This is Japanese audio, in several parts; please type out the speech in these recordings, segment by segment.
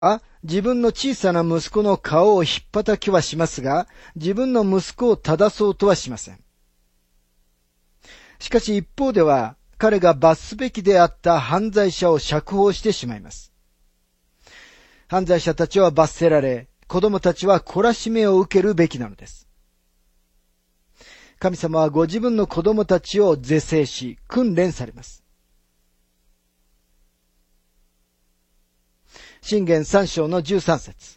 自分の小さな息子の顔をひっぱたきはしますが、自分の息子を正そうとはしません。しかし一方では、彼が罰すべきであった犯罪者を釈放してしまいます。犯罪者たちは罰せられ、子供たちは懲らしめを受けるべきなのです。神様はご自分の子供たちを是正し、訓練されます。箴言3章の13節。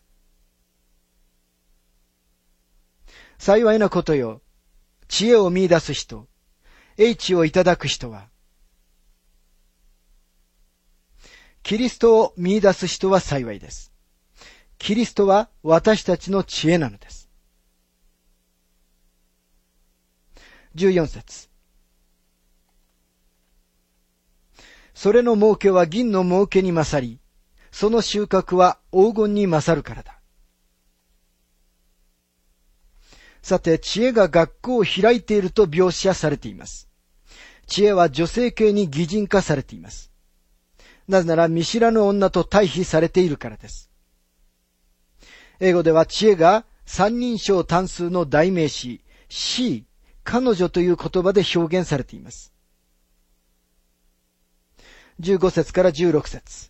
幸いなことよ、知恵を見出す人、英知をいただく人は、キリストを見出す人は幸いです。キリストは私たちの知恵なのです。14節。それの儲けは銀の儲けに勝り、その収穫は黄金に勝るからだ。さて、知恵が学校を開いていると描写されています。知恵は女性系に擬人化されています。なぜなら見知らぬ女と対比されているからです。英語では知恵が三人称単数の代名詞、she、彼女という言葉で表現されています。15節から16節。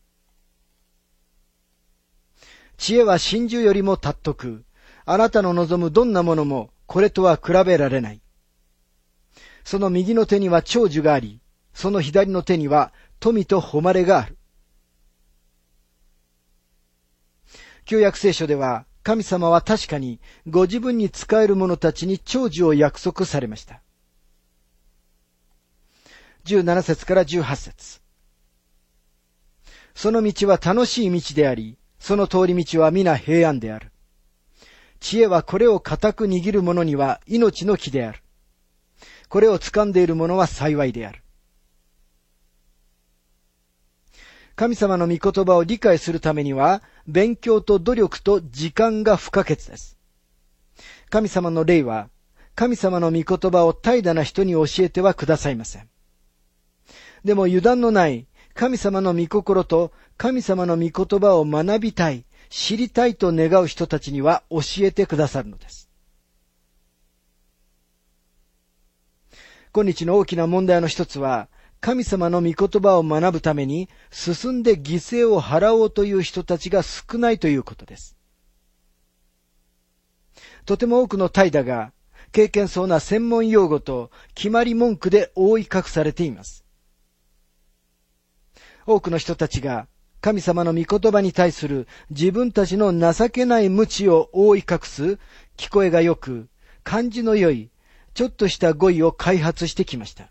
知恵は真珠よりも尊く、あなたの望むどんなものもこれとは比べられない。その右の手には長寿があり、その左の手には富と誉れがある。旧約聖書では、神様は確かにご自分に仕える者たちに長寿を約束されました。17節から18節。その道は楽しい道であり、その通り道は皆平安である。知恵はこれを固く握る者には命の木である。これを掴んでいる者は幸いである。神様の御言葉を理解するためには、勉強と努力と時間が不可欠です。神様の霊は、神様の御言葉を怠惰な人に教えてはくださいません。でも油断のない神様の御心と神様の御言葉を学びたい、知りたいと願う人たちには教えてくださるのです。今日の大きな問題の一つは、神様の御言葉を学ぶために進んで犠牲を払おうという人たちが少ないということです。とても多くの怠惰が経験そうな専門用語と決まり文句で覆い隠されています。多くの人たちが神様の御言葉に対する自分たちの情けない無知を覆い隠す聞こえがよく感じの良いちょっとした語彙を開発してきました。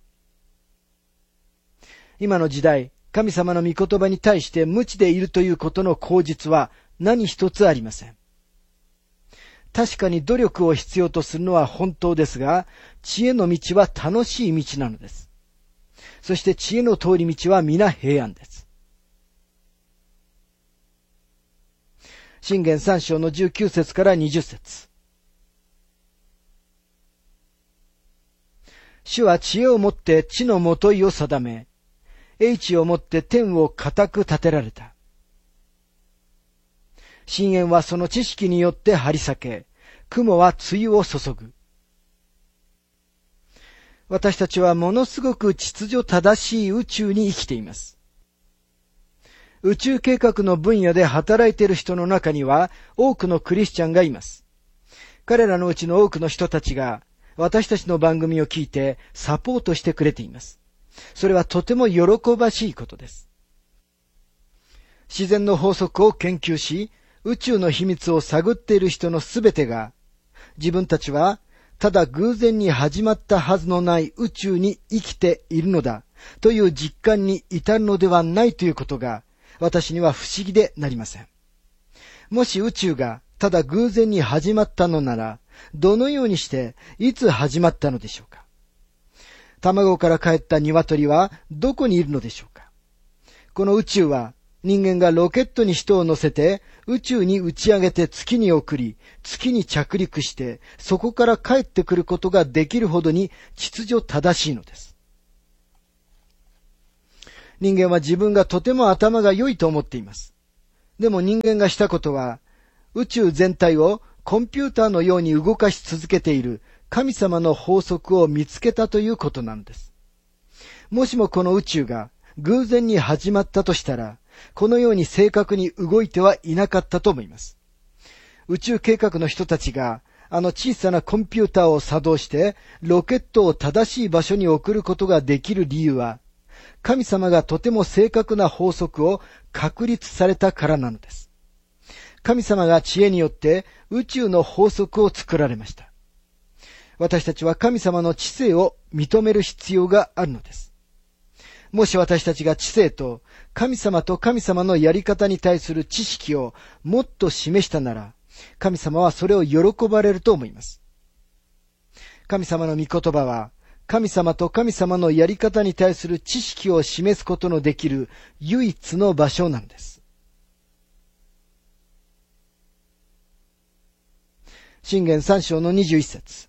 今の時代、神様の御言葉に対して無知でいるということの口実は何一つありません。確かに努力を必要とするのは本当ですが、知恵の道は楽しい道なのです。そして知恵の通り道は皆平安です。箴言3章の19節から20節。主は知恵をもって地のもといを定め、英知をもって天を固く立てられた。深淵はその知識によって張り裂け、雲は露を注ぐ。私たちはものすごく秩序正しい宇宙に生きています。宇宙計画の分野で働いている人の中には多くのクリスチャンがいます。彼らのうちの多くの人たちが私たちの番組を聞いてサポートしてくれています。それはとても喜ばしいことです。自然の法則を研究し、宇宙の秘密を探っている人のすべてが、自分たちはただ偶然に始まったはずのない宇宙に生きているのだという実感に至るのではないということが、私には不思議でなりません。もし宇宙がただ偶然に始まったのなら、どのようにしていつ始まったのでしょうか。卵から帰った鶏はどこにいるのでしょうか。この宇宙は人間がロケットに人を乗せて宇宙に打ち上げて月に送り、月に着陸してそこから帰ってくることができるほどに秩序正しいのです。人間は自分がとても頭が良いと思っています。 でも人間がしたことは、宇宙全体をコンピューターのように動かし続けている神様の法則を見つけたということなのです。もしもこの宇宙が偶然に始まったとしたら、このように正確に動いてはいなかったと思います。宇宙計画の人たちが、小さなコンピューターを作動して、ロケットを正しい場所に送ることができる理由は、神様がとても正確な法則を確立されたからなのです。神様が知恵によって宇宙の法則を作られました。私たちは神様の知性を認める必要があるのです。もし私たちが知性と神様のやり方に対する知識をもっと示したなら、神様はそれを喜ばれると思います。神様の御言葉は、神様と神様のやり方に対する知識を示すことのできる唯一の場所なんです。箴言3章の21節。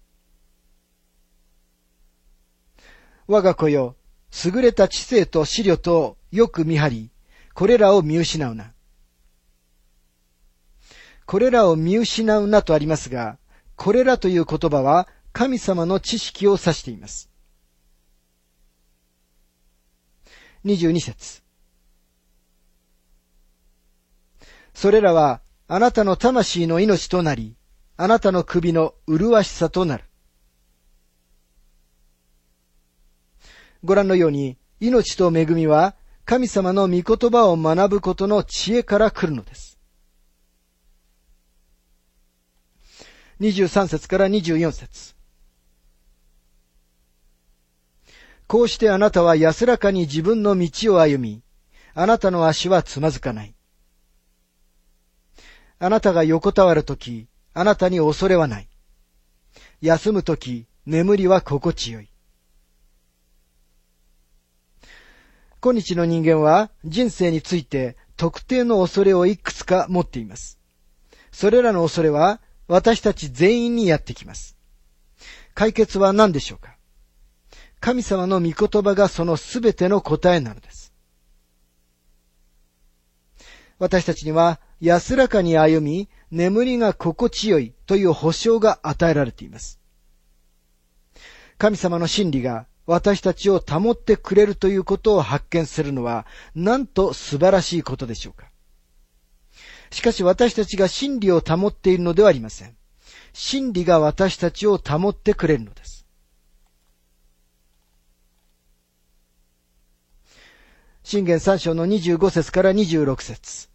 我が子よ、優れた知性と思慮とをよく見張り、これらを見失うな。これらを見失うなとありますが、これらという言葉は神様の知識を指しています。22節。それらはあなたの魂の命となり、あなたの首の麗しさとなる。ご覧のように、命と恵みは神様の御言葉を学ぶことの知恵から来るのです。23節から24節。こうしてあなたは安らかに自分の道を歩み、あなたの足はつまずかない。あなたが横たわるとき、あなたに恐れはない。休むとき、眠りは心地よい。今日の人間は人生について特定の恐れをいくつか持っています。それらの恐れは私たち全員にやってきます。解決は何でしょうか？神様の御言葉がそのすべての答えなのです。私たちには安らかに歩み、眠りが心地よいという保証が与えられています。神様の真理が私たちを保ってくれるということを発見するのは、なんと素晴らしいことでしょうか。しかし私たちが真理を保っているのではありません。真理が私たちを保ってくれるのです。箴言3章の25節から26節。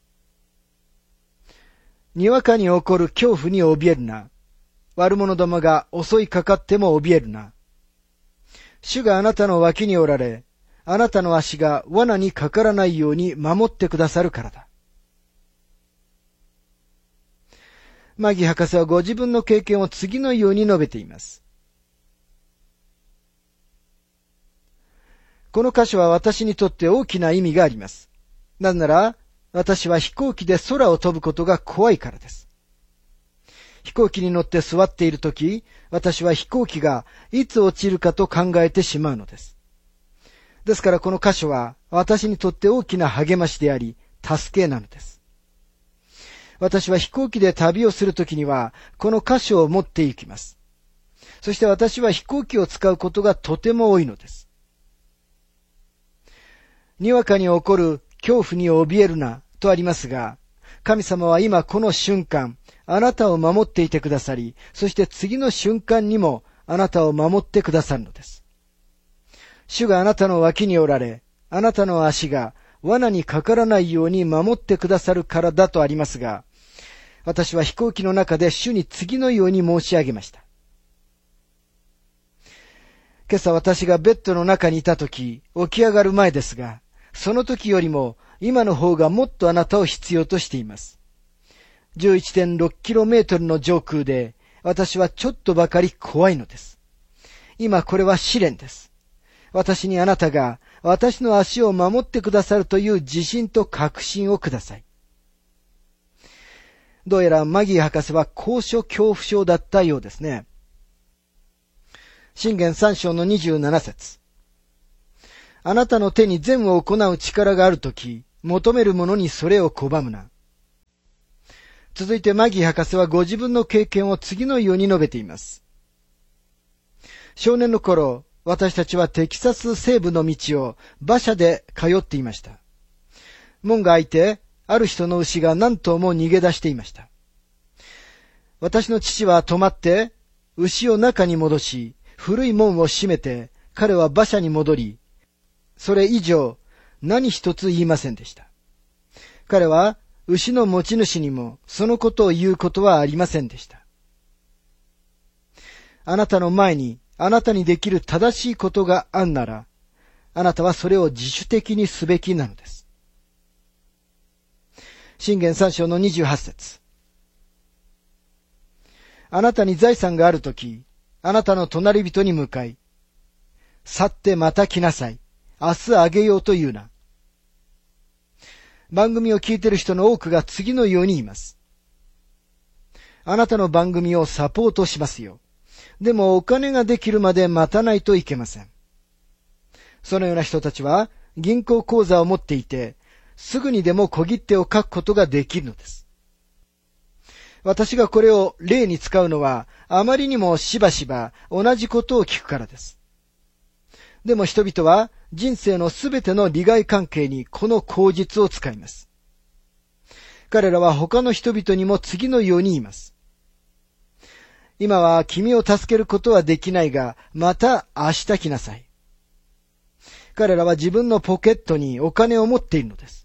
にわかに起こる恐怖に怯えるな。悪者どもが襲いかかっても怯えるな。主があなたの脇におられ、あなたの足が罠にかからないように守ってくださるからだ。マギ博士はご自分の経験を次のように述べています。この箇所は私にとって大きな意味があります。なぜなら、私は飛行機で空を飛ぶことが怖いからです。飛行機に乗って座っているとき、私は飛行機がいつ落ちるかと考えてしまうのです。ですからこの箇所は私にとって大きな励ましであり、助けなのです。私は飛行機で旅をするときには、この箇所を持って行きます。そして私は飛行機を使うことがとても多いのです。にわかに起こる恐怖に怯えるなとありますが、神様は今この瞬間、あなたを守っていてくださり、そして次の瞬間にもあなたを守ってくださるのです。主があなたの脇におられ、あなたの足が罠にかからないように守ってくださるからだとありますが、私は飛行機の中で主に次のように申し上げました。今朝私がベッドの中にいたとき、起き上がる前ですが、その時よりも今の方がもっとあなたを必要としています。11.6km の上空で、私はちょっとばかり怖いのです。今これは試練です。私にあなたが私の足を守ってくださるという自信と確信をください。どうやらマギー博士は高所恐怖症だったようですね。箴言3章の27節。あなたの手に善を行う力があるとき、求める者にそれを拒むな。 続いてマギー博士はご自分の経験を次のように述べています。少年の頃、私たちはテキサス西部の道を馬車で通っていました。門が開いて、ある人の牛が何頭も逃げ出していました。私の父は止まって、牛を中に戻し、古い門を閉めて、彼は馬車に戻り、それ以上何一つ言いませんでした。彼は牛の持ち主にもそのことを言うことはありませんでした。あなたの前にあなたにできる正しいことがあんなら、あなたはそれを自主的にすべきなのです。箴言3章の28節。あなたに財産があるとき、あなたの隣人に向かい、去ってまた来なさい。明日あげようと言うな。番組を聞いている人の多くが次のように言います。あなたの番組をサポートしますよ。でもお金ができるまで待たないといけません。そのような人たちは銀行口座を持っていて、すぐにでも小切手を書くことができるのです。私がこれを例に使うのは、あまりにもしばしば同じことを聞くからです。でも人々は人生のすべての利害関係にこの口実を使います。彼らは他の人々にも次のように言います。今は君を助けることはできないが、また明日来なさい。彼らは自分のポケットにお金を持っているのです。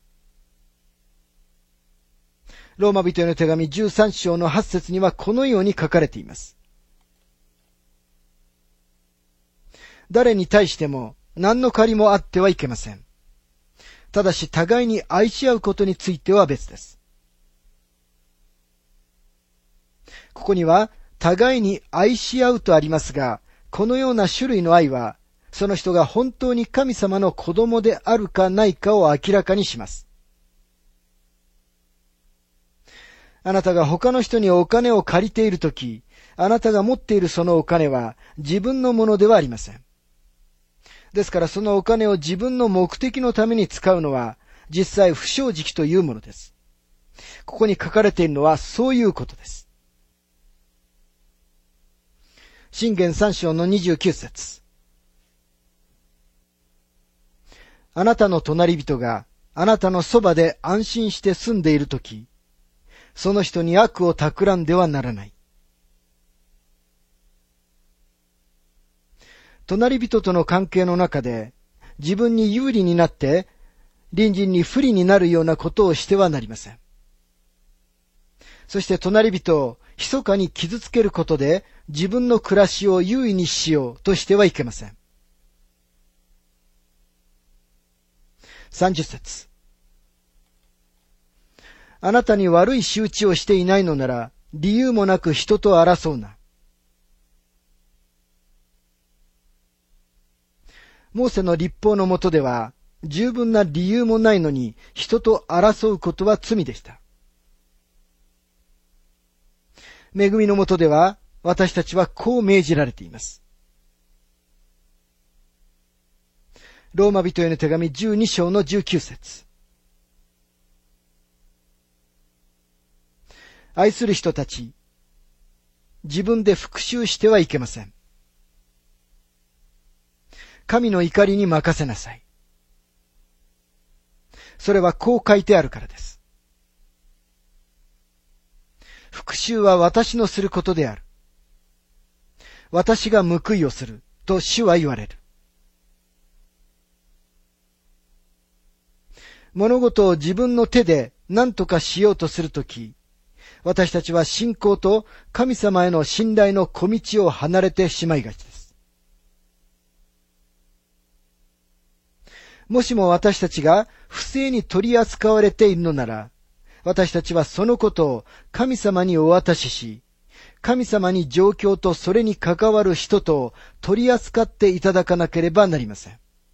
ローマ人への手紙13章の8節にはこのように書かれています。誰に対しても何の借りもあってはいけません。ただし互いに愛し合うことについては別です。ここには互いに愛し合うとありますが、このような種類の愛は、その人が本当に神様の子供であるかないかを明らかにします。あなたが他の人にお金を借りているとき、あなたが持っているそのお金は自分のものではありません。ですからそのお金を自分の目的のために使うのは実際不正直というものです。ここに書かれているのはそういうことです。箴言3章の29節。あなたの隣人があなたのそばで安心して住んでいるとき、その人に悪を企んではならない。隣人との関係の中で自分に有利になって隣人に不利になるようなことをしてはなりません。そして隣人を密かに傷つけることで自分の暮らしを優位にしようとしてはいけません。30節。あなたに悪い仕打ちをしていないのなら理由もなく人と争うな。モーセの律法の下では十分な理由もないのに人と争うことは罪でした。恵みの下では私たちはこう命じられています。ローマ人への手紙12章の19節。愛する人たち、自分で復讐してはいけません。神の怒りに任せなさい。それはこう書いてあるからです。復讐は私のすることである。私が報いをすると主は言われる。物事を自分の手で何とかしようとするとき、私たちは信仰と神様への信頼の小道を離れてしまいがちです。もしも私たちが不正に取り扱われているのなら、私たちはそのことを神様にお渡しし、神様に状況とそれに関わる人とを取り扱っていただかなければなりません。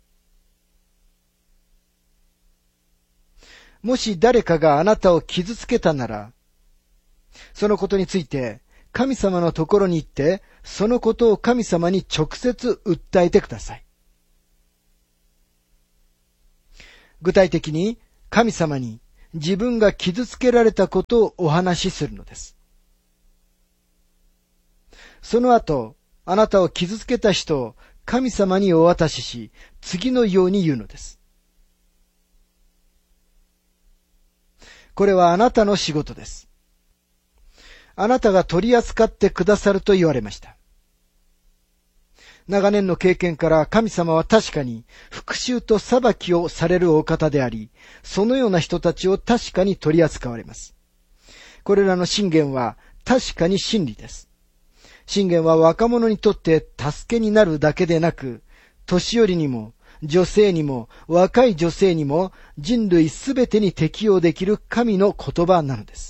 もし誰かがあなたを傷つけたなら、そのことについて神様のところに行って、そのことを神様に直接訴えてください。具体的に神様に自分が傷つけられたことをお話しするのです。その後、あなたを傷つけた人を神様にお渡しし、次のように言うのです。これはあなたの仕事です。あなたが取り扱ってくださると言われました。長年の経験から神様は確かに復讐と裁きをされるお方であり、そのような人たちを確かに取り扱われます。これらの信玄は確かに真理です。信玄は若者にとって助けになるだけでなく、年寄りにも、女性にも、若い女性にも、人類すべてに適用できる神の言葉なのです。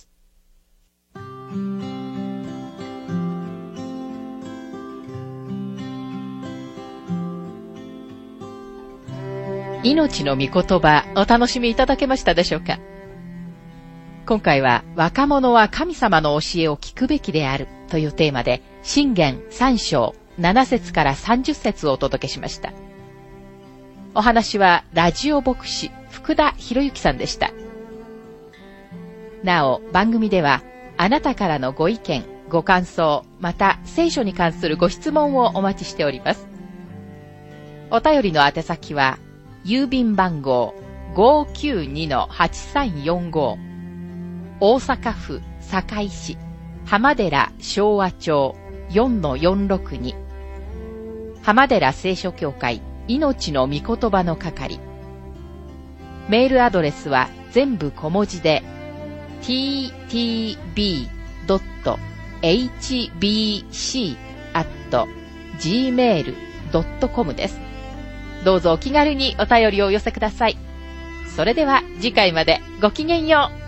命の御言葉、お楽しみいただけましたでしょうか。今回は若者は神様の教えを聞くべきであるというテーマで、箴言3章7節から30節をお届けしました。お話はラジオ牧師福田博之さんでした。なお、番組ではあなたからのご意見、ご感想、また聖書に関するご質問をお待ちしております。お便りの宛先は、郵便番号 592-8345 大阪府堺市浜寺昭和町 4-462 浜寺聖書協会命の御言葉の係。メールアドレスは全部小文字で ttb.hbc@gmail.com です。どうぞお気軽にお便りをお寄せください。それでは次回までごきげんよう。